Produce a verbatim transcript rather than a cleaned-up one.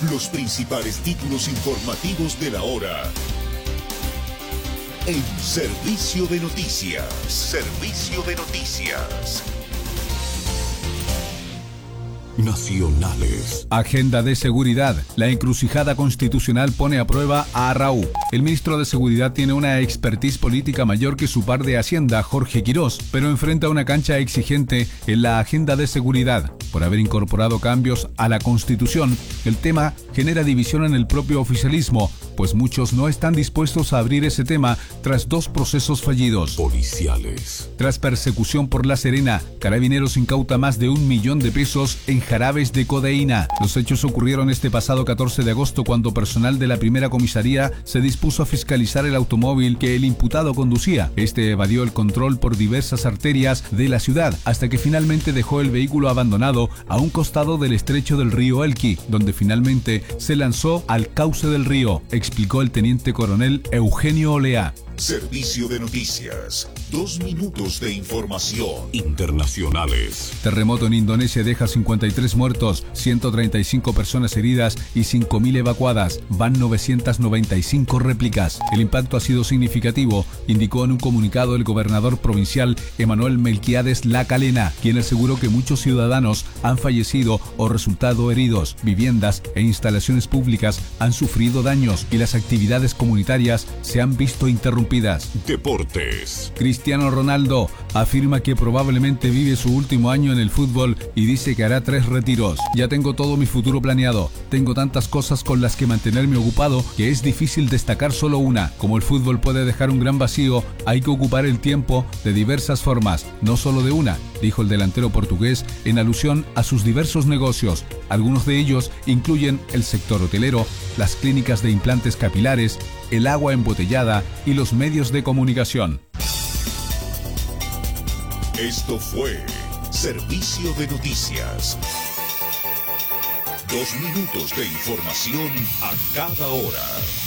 Los principales títulos informativos de la hora. En Servicio de Noticias. Servicio de Noticias. Nacionales. Agenda de seguridad. La encrucijada constitucional pone a prueba a Arrau. El ministro de Seguridad tiene una expertise política mayor que su par de Hacienda, Jorge Quirós, pero enfrenta una cancha exigente en la agenda de seguridad. Por haber incorporado cambios a la Constitución, el tema genera división en el propio oficialismo, pues muchos no están dispuestos a abrir ese tema tras dos procesos fallidos. Policiales. Tras persecución por La Serena, Carabineros incauta más de un millón de pesos en jarabes de codeína. Los hechos ocurrieron este pasado catorce de agosto cuando personal de la primera comisaría se dispuso a fiscalizar el automóvil que el imputado conducía. Este evadió el control por diversas arterias de la ciudad hasta que finalmente dejó el vehículo abandonado a un costado del estrecho del río Elqui, donde finalmente se lanzó al cauce del río, explicó el teniente coronel Eugenio Olea. Servicio de Noticias. Dos minutos de información. Internacionales. Terremoto en Indonesia deja cincuenta y tres muertos, ciento treinta y cinco personas heridas y cinco mil evacuadas. Van novecientas noventa y cinco réplicas. El impacto ha sido significativo, indicó en un comunicado el gobernador provincial Emanuel Melquiades Lacalena, quien aseguró que muchos ciudadanos han fallecido o resultado heridos. Viviendas e instalaciones públicas han sufrido daños y las actividades comunitarias se han visto interrumpidas. Deportes. Cristiano Ronaldo afirma que probablemente vive su último año en el fútbol y dice que hará tres retiros. Ya tengo todo mi futuro planeado. Tengo tantas cosas con las que mantenerme ocupado que es difícil destacar solo una. Como el fútbol puede dejar un gran vacío, hay que ocupar el tiempo de diversas formas, no solo de una, dijo el delantero portugués en alusión a sus diversos negocios. Algunos de ellos incluyen el sector hotelero, las clínicas de implantes capilares, el agua embotellada y los medios de comunicación. Esto fue Servicio de Noticias. Dos minutos de información a cada hora.